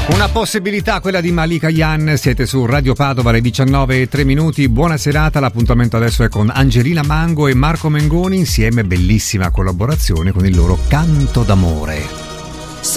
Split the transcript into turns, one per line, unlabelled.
Una possibilità, quella di Malika Yan. Siete su Radio Padova alle 19:03. Buona serata, l'appuntamento adesso è con Angelina Mango e Marco Mengoni, insieme bellissima collaborazione con il loro Canto d'amore.